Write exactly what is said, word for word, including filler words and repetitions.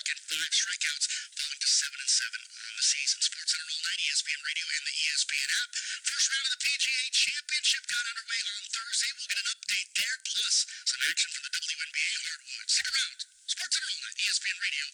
and five strikeouts, falling to seven and seven on the season. SportsCenter all night, E S P N Radio and the E S P N app. First round of the P G A Championship got underway on Thursday. We'll get an update there, plus some action from the W N B A hardwood. Stick around. SportsCenter all night, E S P N Radio